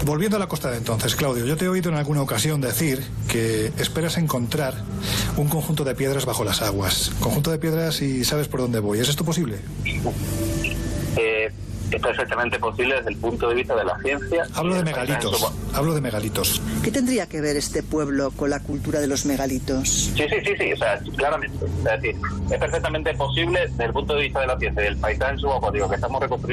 Volviendo a la costa de entonces, Claudio, yo te he oído en alguna ocasión decir que esperas encontrar un conjunto de piedras bajo las aguas. Conjunto de piedras y sabes por dónde voy. ¿Es esto posible? Es perfectamente posible desde el punto de vista de la ciencia. Hablo de megalitos. ¿Qué tendría que ver este pueblo con la cultura de los megalitos? Sí, o sea, claramente. Es decir, es perfectamente posible desde el punto de vista de la ciencia y del paisaje subacuático que estamos reconstruyendo